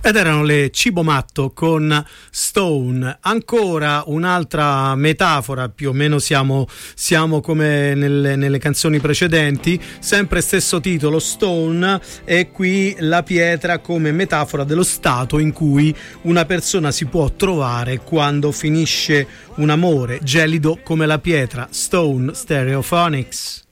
Ed erano le Cibo Matto con Stone. Ancora un'altra metafora, più o meno siamo come nelle canzoni precedenti, sempre stesso titolo, Stone, e qui la pietra come metafora dello stato in cui una persona si può trovare quando finisce un amore, gelido come la pietra. Stone, Stereophonics.